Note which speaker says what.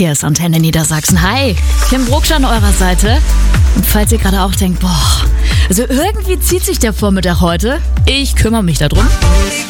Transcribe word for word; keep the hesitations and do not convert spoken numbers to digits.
Speaker 1: Hier ist Antenne Niedersachsen. Hi, Kim Brucksch an eurer Seite. Und falls ihr gerade auch denkt, boah, also irgendwie zieht sich der Vormittag heute, ich kümmere mich darum.